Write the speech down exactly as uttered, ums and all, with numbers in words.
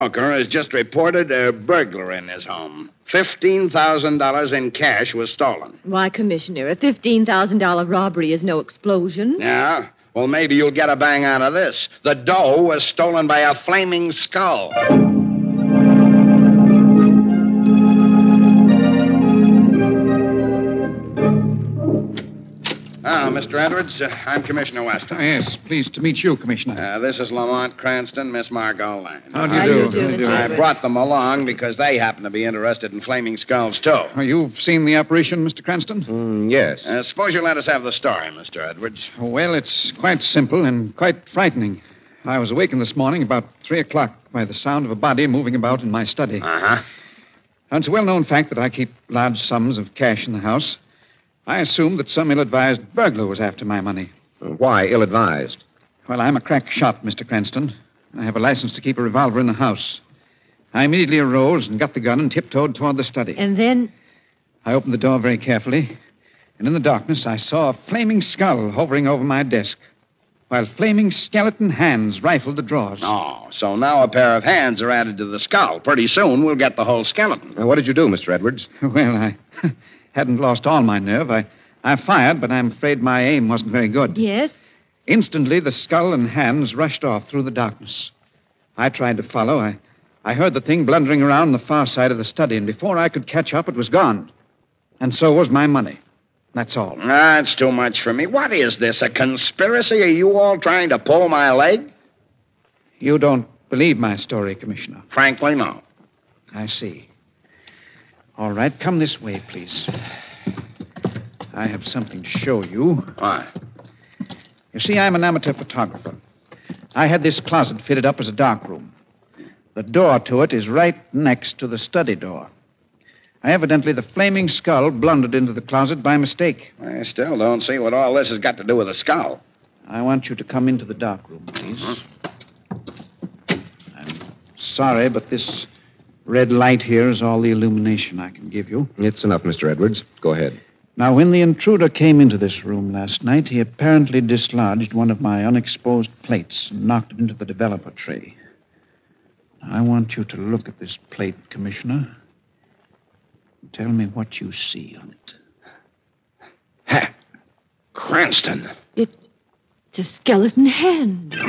Walker has just reported a burglar in his home. fifteen thousand dollars in cash was stolen. Why, Commissioner, a fifteen thousand dollars robbery is no explosion. Yeah? Well, maybe you'll get a bang out of this. The dough was stolen by a flaming skull. Ah, Mister Edwards, uh, I'm Commissioner Weston. Oh, yes, pleased to meet you, Commissioner. Uh, this is Lamont Cranston, Miss Margot Lane. How do you How do? do you do, How Mister I Edwards? brought them along because they happen to be interested in flaming skulls, too. Oh, you've seen the operation, Mister Cranston? Mm, yes. Uh, suppose you let us have the story, Mister Edwards. Oh, well, it's quite simple and quite frightening. I was awakened this morning about three o'clock by the sound of a body moving about in my study. Uh-huh. Now, it's a well-known fact that I keep large sums of cash in the house. I assumed that some ill-advised burglar was after my money. Why ill-advised? Well, I'm a crack shot, Mister Cranston. I have a license to keep a revolver in the house. I immediately arose and got the gun and tiptoed toward the study. And then, I opened the door very carefully, and in the darkness I saw a flaming skull hovering over my desk, while flaming skeleton hands rifled the drawers. Oh, so now a pair of hands are added to the skull. Pretty soon we'll get the whole skeleton. Uh, what did you do, Mister Edwards? Well, I hadn't lost all my nerve. I, I fired, but I'm afraid my aim wasn't very good. yes? Instantly, the skull and hands rushed off through the darkness. I tried to follow. I, I heard the thing blundering around the far side of the study, and before I could catch up, it was gone. And so was my money. That's all. That's too much for me. What is this, a conspiracy? Are you all trying to pull my leg? You don't believe my story, Commissioner. Frankly, no. I see. All right, come this way, please. I have something to show you. What? You see, I'm an amateur photographer. I had this closet fitted up as a darkroom. The door to it is right next to the study door. Evidently, the flaming skull blundered into the closet by mistake. I still don't see what all this has got to do with the skull. I want you to come into the darkroom, please. I'm sorry, but this red light here is all the illumination I can give you. It's enough, Mister Edwards. Go ahead. Now, when the intruder came into this room last night, he apparently dislodged one of my unexposed plates and knocked it into the developer tray. I want you to look at this plate, Commissioner. Tell me what you see on it. Ha! Cranston. It's, it's a skeleton hand.